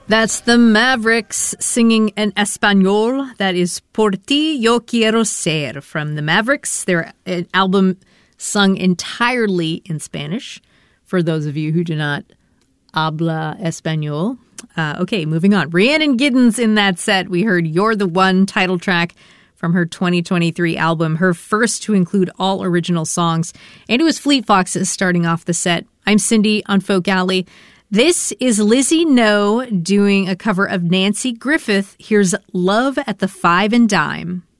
That's the Mavericks singing in Espanol. That is Por ti yo quiero ser from the Mavericks. Their album sung entirely in Spanish, for those of you who do not habla Espanol. Okay, moving on. Rhiannon Giddens in that set. We heard You're the One, title track from her 2023 album, her first to include all original songs. And it was Fleet Foxes starting off the set. I'm Cindy on Folk Alley. This is Lizzie No doing a cover of Nancy Griffith. Here's Love at the Five and Dime.